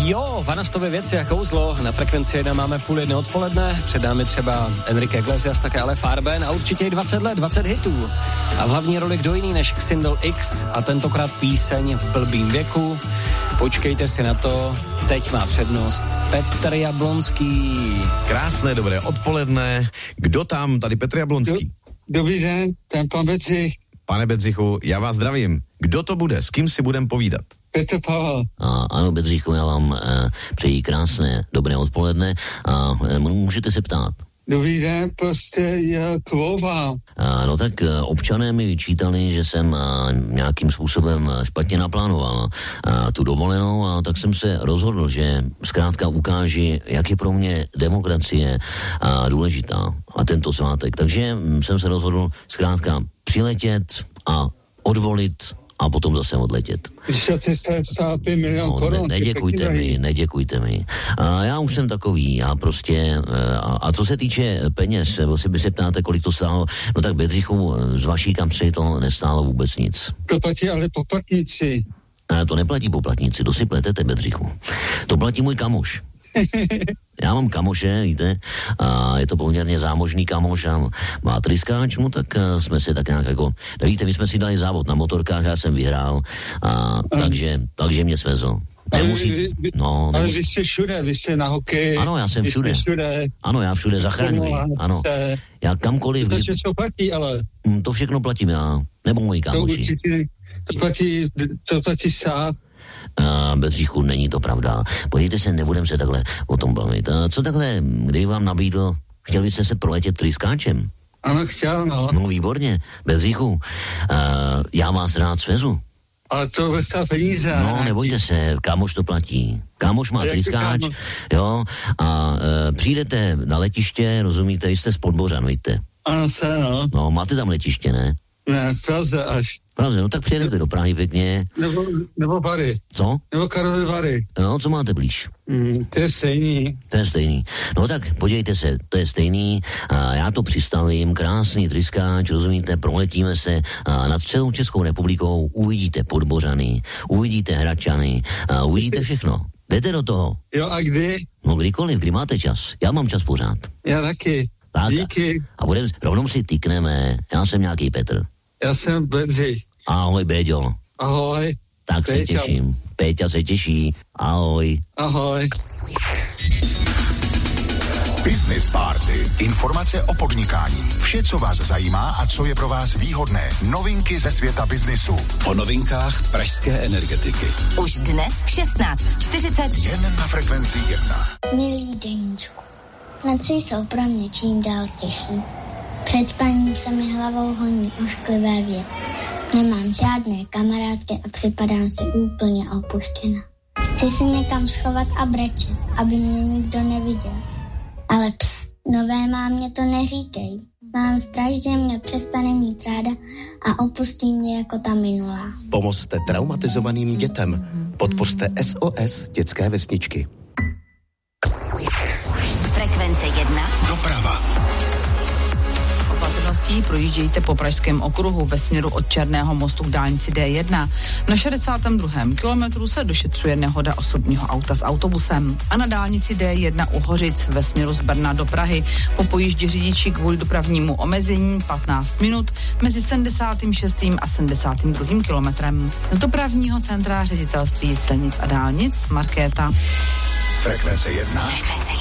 Jo, Vanastovy věci a kouzlo. Na Frekvenci 1 máme 12:30 odpoledne. Před námi třeba Enrique Iglesias, také Ale Farben a určitě i 20 let, 20 hitů. A v hlavní roli kdo jiný než Xindel X a tentokrát píseň v blbým věku. Počkejte si na to, teď má přednost Petr Jablonský. Krásné, dobré odpoledne. Kdo tam? Tady Petr Jablonský. Dobrý den, ten pan Bedřich. Pane Bedřichu, já vás zdravím. Kdo to bude? S kým si budem povídat? Petr Pavel. Ano, Bedřichu, já vám přeji krásné, dobré odpoledne a můžete se ptát. Dobrý den, prostě je k volbám. No tak občané mi vyčítali, že jsem nějakým způsobem špatně naplánoval tu dovolenou a tak jsem se rozhodl, že zkrátka ukáži, jak je pro mě demokracie důležitá a tento svátek. Takže jsem se rozhodl zkrátka přiletět a odvolit a potom zase odletět. 475 milionů korun. Neděkujte mi. Já už jsem takový, já prostě, a co se týče peněz, si by se ptáte, kolik to stálo, no tak Bedřichu, z vaší kapsy to nestálo vůbec nic. To platí ale poplatníci. To neplatí poplatníci, to si pletete, Bedřichu. To platí můj kamoš. Já mám kamoše, víte, a je to poměrně zámožný kamoš a má tryskáč, no tak jsme si tak nějak jako, víte, my jsme si dali závod na motorkách, já jsem vyhrál, takže mě svezl. Ale vy jste všude, vy jste na hokeji. Ano, já jsem všude. Ano, já všude zachraňuji. Ano, já kamkoliv. To všechno platí, ale. To všechno platím já, nebo moji kámoši. To platí stát. Bedřichu, není to pravda. Podívejte se, nebudem se takhle o tom bavit. Co takhle, kdyby vám nabídl, chtěl byste se proletět tryskáčem? Ano, chtěl, no. No, výborně. Bedřichu, já vás rád svezu. Ale to dostal peníze. No, nebojte se, kámoš to platí. Kámoš má tryskáč, jo, a přijdete na letiště, rozumíte, jste z Podbořan, víte? Ano, no. No, máte tam letiště, ne? Ne, v Praze až. Praze, no tak přijedete do Prahy pěkně. Nebo Bary. Co? Nebo Karlovy Vary. No, co máte blíž? To je stejný. To je stejný. No tak, podívejte se, to je stejný. Já to přistavím, krásný tryskáč, rozumíte, proletíme se nad celou Českou republikou, uvidíte Podbořany, uvidíte Hradčany, uvidíte všechno. Jdete do toho? Jo, a kdy? No kdykoliv, kdy máte čas. Já mám čas pořád. Já taky. Tak, díky. A rovnou si tykneme. Já jsem nějaký Petr. Já jsem Bedřich. Ahoj, Béďo. Ahoj. Tak Péťa. Se těším. Péťa se těší. Ahoj. Ahoj. Business Party. Informace o podnikání. Vše, co vás zajímá a co je pro vás výhodné. Novinky ze světa biznisu. O novinkách pražské energetiky. Už dnes 16:40. Jen na Frekvenci 1. Milý deníčku, noci jsou pro mě čím dál těžší. Před spaním se mi hlavou honí ošklivé věci. Nemám žádné kamarádky a připadám si úplně opuštěna. Chci si někam schovat a brečet, aby mě nikdo neviděl. Ale nové mámě to neříkej. Mám strach, že mě přestane mít ráda a opustí mě jako ta minulá. Pomozte traumatizovaným dětem. Podpořte SOS dětské vesničky. Frekvence 1. Doprava. Opatrností projíždějte po Pražském okruhu ve směru od Černého mostu k dálnici D1. Na 62. kilometru se došetřuje nehoda osobního auta s autobusem. A na dálnici D1 u Hořic ve směru z Brna do Prahy po pojíždě řidiči kvůli dopravnímu omezení 15 minut mezi 76. a 72. kilometrem. Z dopravního centra ředitelství silnic a dálnic Markéta. Frekvence 1.